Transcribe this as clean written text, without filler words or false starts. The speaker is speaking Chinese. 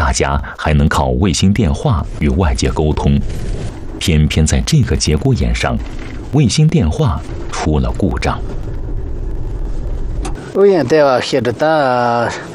大家还能靠卫星电话与外界沟通。偏偏在这个节骨眼上，卫星电话出了故障。 卫星电话现在